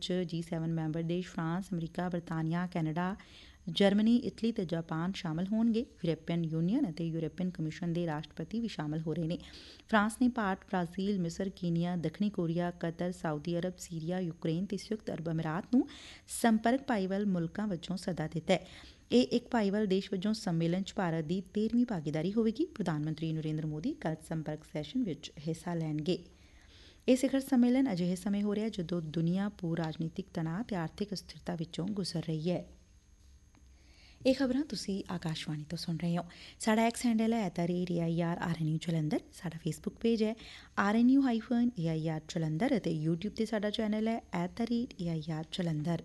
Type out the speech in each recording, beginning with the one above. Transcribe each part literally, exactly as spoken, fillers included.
ਵਿੱਚ ਜੀ seven member ਦੇਸ਼ ਫਰਾਂਸ, ਅਮਰੀਕਾ, ਬਰਤਾਨੀਆ, ਕੈਨੇਡਾ, ਜਰਮਨੀ, ਇਟਲੀ ਤੇ ਜਾਪਾਨ ਸ਼ਾਮਲ ਹੋਣਗੇ। ਯੂਰਪੀਅਨ ਯੂਨੀਅਨ ਅਤੇ ਯੂਰਪੀਅਨ ਕਮਿਸ਼ਨ ਦੇ ਰਾਸ਼ਟਰਪਤੀ ਵੀ ਸ਼ਾਮਲ ਹੋ ਰਹੇ ਨੇ। ਫਰਾਂਸ ਨੇ ਭਾਰਤ, ਬ੍ਰਾਜ਼ੀਲ, ਮਿਸਰ, ਕੀਨੀਆ, ਦੱਖਣੀ Korea, Qatar, Saudi Arab, Syria, Ukraine ਤੇ ਸੰਯੁਕਤ ਅਰਬ ਅਮੀਰਾਤ ਨੂੰ ਸੰਪਰਕ ਭਾਈਵਾਲ ਮੁਲਕਾਂ ਵਜੋਂ ਸੱਦਾ ਦਿੱਤਾ ਹੈ। ਇਹ ਇੱਕ ਭਾਈਵਾਲ ਦੇਸ਼ ਵਜੋਂ ਸੰਮੇਲਨ 'ਚ ਭਾਰਤ ਦੀ ਤੇਰਵੀਂ ਭਾਗੀਦਾਰੀ ਹੋਵੇਗੀ। ਪ੍ਰਧਾਨ ਮੰਤਰੀ ਨਰਿੰਦਰ ਮੋਦੀ ਕੱਲ੍ਹ ਸੰਪਰਕ ਸੈਸ਼ਨ ਵਿੱਚ ਹਿੱਸਾ ਲੈਣਗੇ। ਇਹ ਸਿਖਰ ਸੰਮੇਲਨ ਅਜਿਹੇ ਸਮੇਂ ਹੋ ਰਿਹਾ ਜਦੋਂ ਦੁਨੀਆ ਭੂ ਰਾਜਨੀਤਿਕ ਤਣਾਅ ਤੇ ਆਰਥਿਕ ਅਸਥਿਰਤਾ ਵਿੱਚੋਂ ਗੁਜ਼ਰ ਰਹੀ ਹੈ। ਇਹ ਖਬਰਾਂ ਤੁਸੀਂ ਆਕਾਸ਼ਵਾਣੀ ਤੋਂ ਸੁਣ ਰਹੇ ਹੋ। ਸਾਡਾ ਐਕਸ ਹੈਂਡਲ ਹੈ at the rate A I R R N U Jalandhar. ਸਾਡਾ ਫੇਸਬੁੱਕ ਪੇਜ ਹੈ R N U hyphen A I R Jalandhar ਅਤੇ ਯੂਟਿਊਬ ਤੇ ਸਾਡਾ ਚੈਨਲ ਹੈ at the rate A I R Jalandhar.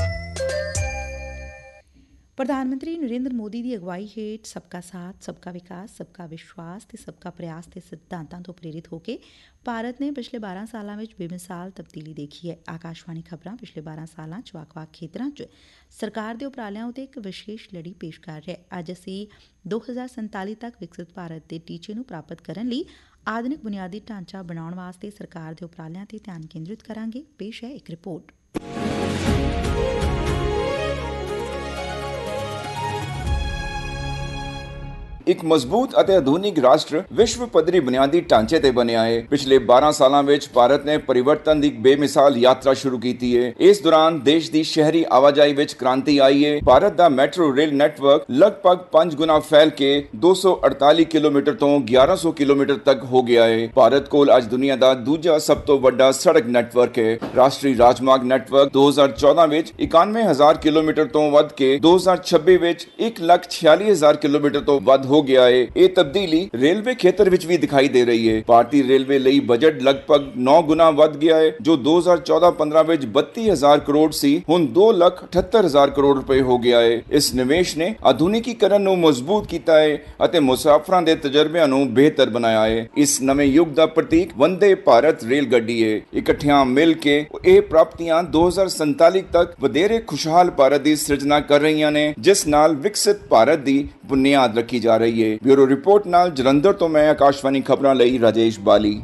ਪ੍ਰਧਾਨ ਮੰਤਰੀ ਨਰਿੰਦਰ ਮੋਦੀ ਦੀ ਅਗਵਾਈ ਹੇਠ ਸਬਕਾ ਸਾਥ, ਸਬਕਾ ਵਿਕਾਸ, ਸਬਕਾ ਵਿਸ਼ਵਾਸ ਤੇ ਸਬਕਾ ਪ੍ਰਿਆਸ ਦੇ ਸਿਧਾਂਤਾਂ ਤੋਂ ਪ੍ਰੇਰਿਤ ਹੋ ਕੇ ਭਾਰਤ ਨੇ ਪਿਛਲੇ ਬਾਰਾਂ ਸਾਲਾਂ ਵਿੱਚ ਬੇਮਿਸਾਲ ਤਬਦੀਲੀ ਦੇਖੀ ਹੈ। ਆਕਾਸ਼ਵਾਣੀ ਖਬਰਾਂ ਪਿਛਲੇ ਬਾਰਾਂ ਸਾਲਾਂ 'ਚ ਵੱਖ-ਵੱਖ ਖੇਤਰਾਂ 'ਚ ਸਰਕਾਰ ਦੇ ਉਪਰਾਲਿਆਂ ਉਤੇ ਇੱਕ ਵਿਸ਼ੇਸ਼ ਲੜੀ ਪੇਸ਼ ਕਰ ਰਿਹਾ ਹੈ। ਅੱਜ ਅਸੀਂ ਦੋ ਹਜ਼ਾਰ ਸੰਤਾਲੀ ਤੱਕ ਵਿਕਸਿਤ ਭਾਰਤ ਦੇ ਟੀਚੇ ਨੂੰ ਪ੍ਰਾਪਤ ਕਰਨ ਲਈ ਆਧੁਨਿਕ ਬੁਨਿਆਦੀ ਢਾਂਚਾ ਬਣਾਉਣ ਵਾਸਤੇ ਸਰਕਾਰ ਦੇ ਉਪਰਾਲਿਆਂ ਤੇ ਧਿਆਨ ਕੇਂਦਰਿਤ ਕਰਾਂਗੇ। ਪੇਸ਼ ਹੈ ਇੱਕ ਰਿਪੋਰਟ। ਇੱਕ ਮਜ਼ਬੂਤ ਅਤੇ ਆਧੁਨਿਕ ਰਾਸ਼ਟਰ ਵਿਸ਼ਵ ਪੱਧਰੀ ਬੁਨਿਆਦੀ ਢਾਂਚੇ ਤੇ ਬਣਿਆ ਹੈ। ਪਿਛਲੇ ਬਾਰਾਂ ਸਾਲਾਂ ਵਿੱਚ ਭਾਰਤ ਨੇ ਪਰਿਵਰਤਨ ਦੀ ਬੇਮਿਸਾਲ ਯਾਤਰਾ ਸ਼ੁਰੂ ਕੀਤੀ ਹੈ। ਇਸ ਦੌਰਾਨ ਦੇਸ਼ ਦੀ ਸ਼ਹਿਰੀ ਆਵਾਜਾਈ ਵਿੱਚ ਕ੍ਰਾਂਤੀ ਆਈ ਹੈ। ਭਾਰਤ ਦਾ ਮੈਟਰੋ ਰੇਲ ਨੈਟਵਰਕ ਲਗਭਗ ਪੰਜ ਗੁਣਾ ਫੈਲ ਕੇ ਦੋ ਸੌ ਅੜਤਾਲੀ ਕਿਲੋਮੀਟਰ ਤੋਂ ਗਿਆਰਾਂ ਸੌ ਕਿਲੋਮੀਟਰ ਤੱਕ ਹੋ ਗਿਆ ਹੈ। ਭਾਰਤ ਕੋਲ ਅੱਜ ਦੁਨੀਆ ਦਾ ਦੂਜਾ ਸਭ ਤੋਂ ਵੱਡਾ ਸੜਕ ਨੈਟਵਰਕ ਹੈ। ਰਾਸ਼ਟਰੀ ਰਾਜਮਾਰਗ ਨੈਟਵਰਕ ਦੋ ਹਜ਼ਾਰ ਚੌਦਾਂ ਵਿੱਚ ਇਕਾਨਵੇਂ ਹਜ਼ਾਰ ਕਿਲੋਮੀਟਰ ਤੋਂ ਵੱਧ ਕੇ ਦੋ ਹਜ਼ਾਰ ਛੱਬੀ ਵਿੱਚ ਇੱਕ ਲੱਖ ਛਿਆਲੀ ਹਜ਼ਾਰ ਕਿਲੋਮੀਟਰ ਤੋਂ ਵੱਧ ਹੋ ਗਿਆ ਹੈ। ਇਹ ਤਬਦੀਲੀ ਰੇਲਵੇ ਖੇਤਰ ਵਿੱਚ ਵੀ ਦਿਖਾਈ ਦੇ ਰਹੀ ਹੈ। ਭਾਰਤੀ ਰੇਲਵੇ ਲਈ ਬਜਟ ਲਗਭਗ ਨੌ ਗੁਣਾ ਵੱਧ ਗਿਆ ਹੈ, ਜੋ ਦੋ ਹਜ਼ਾਰ ਚੌਦਾਂ ਪੰਦਰਾਂ ਵਿੱਚ ਬੱਤੀ ਹਜ਼ਾਰ ਕਰੋੜ ਸੀ, ਹੁਣ ਦੋ ਲੱਖ ਅਠੱਤਰ ਹਜ਼ਾਰ ਕਰੋੜ ਰੁਪਏ ਹੋ ਗਿਆ ਹੈ। ਇਸ ਨਿਵੇਸ਼ ਨੇ ਆਧੁਨਿਕੀਕਰਨ ਨੂੰ ਮਜ਼ਬੂਤ ਕੀਤਾ ਹੈ ਅਤੇ ਮੁਸਾਫਰਾਂ ਦੇ ਤਜਰਬਿਆਂ ਨੂੰ ਬਿਹਤਰ ਬਣਾਇਆ ਹੈ। ਇਸ ਨਵੇਂ ਯੁੱਗ ਦਾ ਪ੍ਰਤੀਕ ਵੰਦੇ ਭਾਰਤ ਰੇਲ ਗੱਡੀ ਹੈ। ਇਕੱਠਿਆਂ ਮਿਲ ਕੇ ਇਹ ਪ੍ਰਾਪਤੀਆਂ ਦੋ ਹਜ਼ਾਰ ਸੰਤਾਲੀ ਤੱਕ ਵਧੇਰੇ ਖੁਸ਼ਹਾਲ ਭਾਰਤ ਦੀ ਸਿਰਜਣਾ ਕਰ ਰਹੀਆਂ ਨੇ, ਜਿਸ ਨਾਲ ਵਿਕਸਿਤ ਭਾਰਤ ਦੀ ਬੁਨਿਆਦ ਰੱਖੀ ਜਾ ਰਹੀ ਹੈ। ਬਿਊਰੋ ਰਿਪੋਰਟ ਨਾਲ ਜਲੰਧਰ ਤੋਂ ਮੈਂ ਆਕਾਸ਼ਵਾਣੀ ਖਬਰਾਂ ਲਈ ਰਾਜੇਸ਼ ਬਾਲੀ।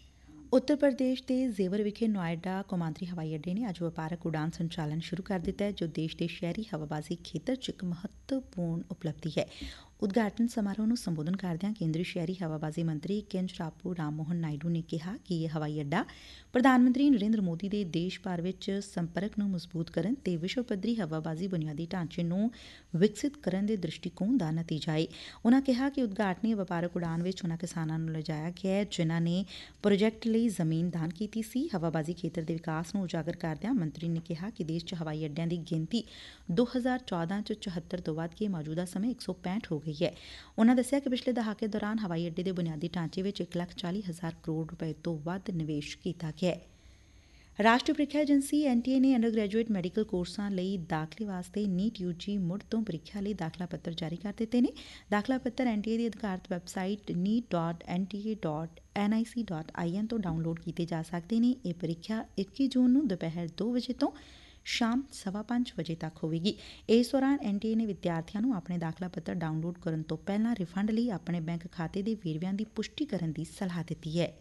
ਉੱਤਰ ਪ੍ਰਦੇਸ਼ ਦੇ ਜ਼ੇਵਰ ਵਿਖੇ ਨੋਇਡਾ ਕੌਮਾਂਤਰੀ ਹਵਾਈ ਅੱਡੇ ਨੇ ਅੱਜ ਵਪਾਰਕ ਉਡਾਨ ਸੰਚਾਲਨ ਸ਼ੁਰੂ ਕਰ ਦਿੱਤਾ ਹੈ, ਜੋ ਦੇਸ਼ ਦੇ ਸ਼ਹਿਰੀ ਹਵਾਬਾਜ਼ੀ ਖੇਤਰ 'ਚ ਇੱਕ ਮਹੱਤਵਪੂਰਨ ਉਪਲਬਧੀ ਹੈ। ਉਦਘਾਟਨ ਸਮਾਰੋਹ ਨੂੰ ਸੰਬੋਧਨ ਕਰਦਿਆਂ ਕੇਂਦਰੀ ਸ਼ਹਿਰੀ ਹਵਾਬਾਜ਼ੀ ਮੰਤਰੀ ਕਿੰਜਰਾਪੂ ਰਾਮ ਮੋਹਨ ਨਾਇਡੂ ਨੇ ਕਿਹਾ ਕਿ ਇਹ ਹਵਾਈ ਅੱਡਾ ਪ੍ਰਧਾਨ ਮੰਤਰੀ ਨਰਿੰਦਰ ਮੋਦੀ ਦੇ ਦੇਸ਼ ਭਰ ਵਿੱਚ ਸੰਪਰਕ ਨੂੰ ਮਜ਼ਬੂਤ ਕਰਨ ਤੇ ਵਿਸ਼ਵ ਪੱਧਰੀ ਹਵਾਬਾਜ਼ੀ ਬੁਨਿਆਦੀ ਢਾਂਚੇ ਨੂੰ ਵਿਕਸਿਤ ਕਰਨ ਦੇ ਦ੍ਰਿਸ਼ਟੀਕੋਣ ਦਾ ਨਤੀਜਾ ਹੈ। ਉਨ੍ਹਾਂ ਕਿਹਾ ਕਿ ਉਦਘਾਟਨੀ ਵਪਾਰਕ ਉਡਾਨ ਵਿੱਚ ਉਨ੍ਹਾਂ ਕਿਸਾਨਾਂ ਨੂੰ ਲਿਜਾਇਆ ਗਿਆ ਹੈ, ਜਿਨ੍ਹਾਂ ਨੇ ਪ੍ਰੋਜੈਕਟ ਲਈ ਜ਼ਮੀਨ ਦਾਨ ਕੀਤੀ ਸੀ। ਹਵਾਬਾਜ਼ੀ ਖੇਤਰ ਦੇ ਵਿਕਾਸ ਨੂੰ ਉਜਾਗਰ ਕਰਦਿਆਂ ਮੰਤਰੀ ਨੇ ਕਿਹਾ ਕਿ ਦੇਸ਼ 'ਚ ਹਵਾਈ ਅੱਡਿਆਂ ਦੀ ਗਿਣਤੀ ਦੋ ਹਜ਼ਾਰ ਚੌਦਾਂ 'ਚ ਚੁਹੱਤਰ ਤੋਂ ਵੱਧ ਕੇ ਮੌਜੂਦਾ ਸਮੇਂ ਇੱਕ ਸੌ ਪੈਂਹਠ ਹੋ ਗਈ ਹੈ। ਉਨ੍ਹਾਂ ਦੱਸਿਆ ਕਿ ਪਿਛਲੇ ਦਹਾਕੇ ਦੌਰਾਨ ਹਵਾਈ ਅੱਡੇ ਦੇ ਬੁਨਿਆਦੀ ਢਾਂਚੇ ਵਿੱਚ ਇੱਕ ਲੱਖ ਚਾਲੀ ਹਜ਼ਾਰ ਕਰੋੜ ਰੁਪਏ ਤੋਂ ਵੱਧ ਨਿਵੇਸ਼ ਕੀਤਾ ਗਿਆ ਹੈ। ਰਾਸ਼ਟਰੀ ਪ੍ਰੀਖਿਆ ਏਜੰਸੀ ਐਨ ਟੀ ਏ ਨੇ ਅੰਡਰ ਗ੍ਰੈਜੂਏਟ ਮੈਡੀਕਲ ਕੋਰਸਾਂ ਲਈ ਦਾਖਲੇ ਵਾਸਤੇ ਨੀਟ ਯੂ ਜੀ ਮੁੜ ਤੋਂ ਪ੍ਰੀਖਿਆ ਲਈ ਦਾਖਲਾ ਪੱਤਰ ਜਾਰੀ ਕਰ ਦਿੱਤੇ ਨੇ। ਦਾਖਲਾ ਪੱਤਰ ਐਨ ਟੀ ਏ ਦੀ ਅਧਿਕਾਰਤ website NEET dot N T ਏ ਡਾਟ ਐਨ ਆਈ ਸੀ ਡਾਟ ਆਈ ਐਨ ਤੋਂ ਡਾਊਨਲੋਡ ਕੀਤੇ ਜਾ ਸਕਦੇ ਨੇ। ਇਹ ਪ੍ਰੀਖਿਆ ਇੱਕੀ ਜੂਨ ਨੂੰ ਦੁਪਹਿਰ ਦੋ ਵਜੇ ਤੋਂ ਸ਼ਾਮ ਸਵਾ ਪੰਜ ਵਜੇ ਤੱਕ ਹੋਵੇਗੀ। ਇਸ ਦੌਰਾਨ ਐਨ ਟੀ ਏ ਨੇ ਵਿਦਿਆਰਥੀਆਂ ਨੂੰ ਆਪਣੇ ਦਾਖਲਾ ਪੱਤਰ ਡਾਊਨਲੋਡ ਕਰਨ ਤੋਂ ਪਹਿਲਾਂ ਰਿਫੰਡ ਲਈ ਆਪਣੇ ਬੈਂਕ ਖਾਤੇ ਦੇ ਵੇਰਵਿਆਂ ਦੀ ਪੁਸ਼ਟੀ ਕਰਨ ਦੀ ਸਲਾਹ ਦਿੱਤੀ ਹੈ।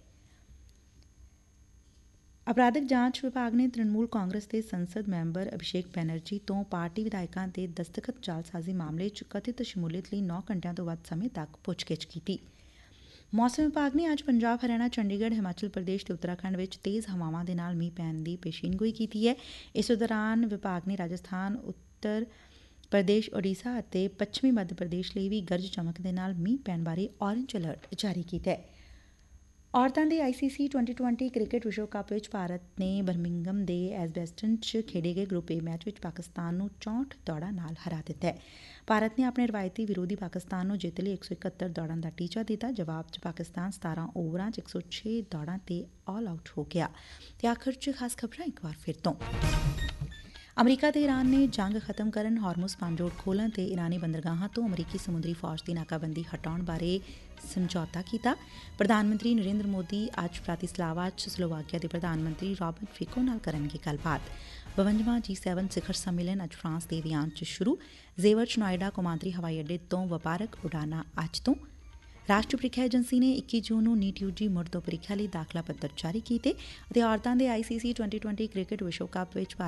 ਅਪਰਾਧਿਕ ਜਾਂਚ ਵਿਭਾਗ ਨੇ ਤ੍ਰਿਣਮੂਲ ਕਾਂਗਰਸ ਦੇ ਸੰਸਦ ਮੈਂਬਰ ਅਭਿਸ਼ੇਕ ਬੈਨਰਜੀ ਤੋਂ ਪਾਰਟੀ ਵਿਧਾਇਕਾਂ ਦੇ ਦਸਤਖਤ ਜਾਲਸਾਜ਼ੀ ਮਾਮਲੇ 'ਚ ਕਥਿਤ ਸ਼ਮੂਲੀਅਤ ਲਈ ਨੌ ਘੰਟਿਆਂ ਤੋਂ ਵੱਧ ਸਮੇਂ ਤੱਕ ਪੁੱਛਗਿੱਛ ਕੀਤੀ। ਮੌਸਮ ਵਿਭਾਗ ਨੇ ਅੱਜ ਪੰਜਾਬ, ਹਰਿਆਣਾ, ਚੰਡੀਗੜ੍ਹ, ਹਿਮਾਚਲ ਪ੍ਰਦੇਸ਼ ਤੇ ਉੱਤਰਾਖੰਡ ਵਿੱਚ ਤੇਜ਼ ਹਵਾਵਾਂ ਦੇ ਨਾਲ ਮੀਂਹ ਪੈਣ ਦੀ ਪੇਸ਼ੀਨਗੋਈ ਕੀਤੀ ਹੈ। ਇਸ ਦੌਰਾਨ ਵਿਭਾਗ ਨੇ ਰਾਜਸਥਾਨ, ਉੱਤਰ ਪ੍ਰਦੇਸ਼, ਓਡੀਸ਼ਾ ਅਤੇ ਪੱਛਮੀ ਮੱਧ ਪ੍ਰਦੇਸ਼ ਲਈ ਵੀ ਗਰਜ ਚਮਕ ਦੇ ਨਾਲ ਮੀਂਹ ਪੈਣ ਬਾਰੇ ਔਰੇਂਜ ਅਲਰਟ ਜਾਰੀ ਕੀਤਾ ਹੈ। ਔਰਤਾਂ ਦੇ ਆਈ ਸੀ ਸੀ ਟਵੈਂਟੀ ਟਵੈਂਟੀ ਕ੍ਰਿਕਟ ਵਿਸ਼ਵ ਕੱਪ ਵਿੱਚ ਭਾਰਤ ਨੇ ਬਰਮਿੰਘਮ ਦੇ ਐਜਬੈਸਟਨ 'ਚ ਖੇਡੇ ਗਏ ਗਰੁੱਪ ਏ ਮੈਚ ਵਿੱਚ ਪਾਕਿਸਤਾਨ ਨੂੰ ਚੌਂਹਠ ਦੌੜਾਂ ਨਾਲ ਹਰਾ ਦਿੱਤਾ ਹੈ। ਭਾਰਤ ਨੇ ਆਪਣੇ ਰਵਾਇਤੀ ਵਿਰੋਧੀ ਪਾਕਿਸਤਾਨ ਨੂੰ ਜਿੱਤ ਲਈ ਇੱਕ ਸੌ ਇਕਹੱਤਰ ਦੌੜਾਂ ਦਾ ਟੀਚਾ ਦਿੱਤਾ। ਜਵਾਬ 'ਚ ਪਾਕਿਸਤਾਨ ਸਤਾਰਾਂ ਓਵਰਾਂ 'ਚ ਇੱਕ ਸੌ ਛੇ ਦੌੜਾਂ ਤੇ ਆਲ ਆਊਟ ਹੋ ਗਿਆ। ਤੇ ਆਖਰ 'ਚ ਖਾਸ ਖਬਰਾਂ ਇੱਕ ਵਾਰ ਫਿਰ ਤੋਂ। ਅਮਰੀਕਾ ਤੇ ਈਰਾਨ ਨੇ ਜੰਗ ਖਤਮ ਕਰਨ, ਹਾਰਮੁਜ਼ ਪਾਣਜੋੜ ਖੋਲ੍ਹਣ ਤੇ ਈਰਾਨੀ ਬੰਦਰਗਾਹਾਂ ਤੋਂ ਅਮਰੀਕੀ ਸਮੁੰਦਰੀ ਫੌਜ ਦੀ ਨਾਕਾਬੰਦੀ ਹਟਾਉਣ ਬਾਰੇ ਸਮਝੌਤਾ ਕੀਤਾ। ਪ੍ਰਧਾਨ ਮੰਤਰੀ ਨਰਿੰਦਰ ਮੋਦੀ ਅੱਜ ਬ੍ਰਾਤੀਸਲਾਵਾ 'ਚ ਸਲੋਵਾਕੀਆ ਦੇ ਪ੍ਰਧਾਨ ਮੰਤਰੀ ਰੋਬਰਟ ਫਿਕੋ ਨਾਲ ਕਰਨਗੇ ਗੱਲਬਾਤ। ਬਵੰਜਵਾਂ ਜੀ ਸੈਵਨ ਸਿਖਰ ਸੰਮੇਲਨ ਅੱਜ ਫਰਾਂਸ ਦੇ ਵਿਆਨ 'ਚ ਸ਼ੁਰੂ। ਜ਼ੇਵਰ 'ਚ ਨੋਇਡਾ ਕੌਮਾਂਤਰੀ ਹਵਾਈ ਅੱਡੇ ਤੋਂ ਵਪਾਰਕ ਉਡਾਨਾਂ ਅੱਜ ਤੋਂ। ਰਾਸ਼ਟਰੀ ਪ੍ਰੀਖਿਆ ਏਜੰਸੀ ਨੇ ਇੱਕੀ ਜੂਨ ਨੂੰ ਨੀਟ ਯੂ ਜੀ ਮੁੜ ਤੋਂ ਪ੍ਰੀਖਿਆ ਲਈ ਦਾਖਲਾ ਪੱਤਰ ਜਾਰੀ ਕੀਤੇ ਅਤੇ ਔਰਤਾਂ ਦੇ ਆਈ ਸੀ ਸੀ ਟਵੈਂਟੀ ਟਵੈਂਟੀ ਕ੍ਰਿਕਟ ਵਿਸ਼ਵ ਕੱਪ ਵਿੱਚ